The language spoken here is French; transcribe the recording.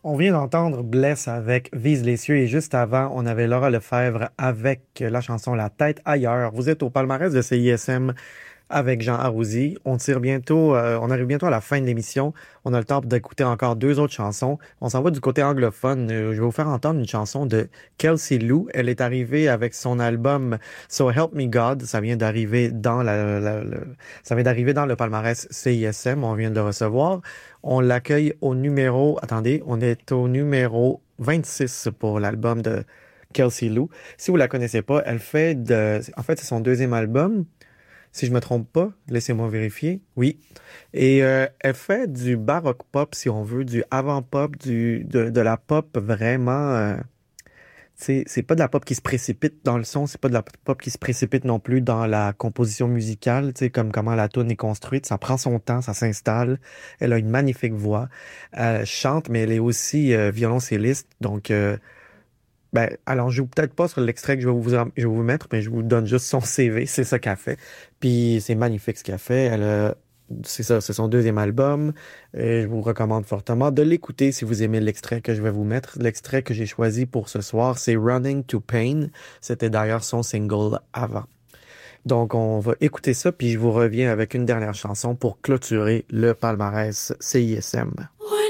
On vient d'entendre Bless avec Vise les cieux et juste avant, on avait Laura Lefebvre avec la chanson La tête ailleurs. Vous êtes au palmarès de CISM avec Jean Arrouzi. On arrive bientôt à la fin de l'émission. On a le temps d'écouter encore deux autres chansons. On s'en va du côté anglophone. Je vais vous faire entendre une chanson de Kelsey Lou. Elle est arrivée avec son album So Help Me God. Ça vient d'arriver dans le palmarès CISM. On vient de le recevoir. On l'accueille au numéro, attendez, on est au numéro 26 pour l'album de Kelsey Lou. Si vous la connaissez pas, en fait, c'est son deuxième album. Si je me trompe pas, laissez-moi vérifier. Oui. Et elle fait du baroque pop, si on veut, du avant-pop, de la pop vraiment. C'est pas de la pop qui se précipite dans le son, c'est pas de la pop qui se précipite non plus dans la composition musicale, tu sais, comme comment la tune est construite. Ça prend son temps, ça s'installe. Elle a une magnifique voix. Elle chante, mais elle est aussi violoncelliste. Donc, alors, je joue peut-être pas sur l'extrait que je vais vous mettre, mais je vous donne juste son CV, c'est ça qu'elle fait. Puis c'est magnifique ce qu'elle fait. C'est ça, c'est son deuxième album. Et je vous recommande fortement de l'écouter si vous aimez l'extrait que je vais vous mettre. L'extrait que j'ai choisi pour ce soir, c'est Running to Pain. C'était d'ailleurs son single avant. Donc, on va écouter ça, puis je vous reviens avec une dernière chanson pour clôturer le palmarès CISM.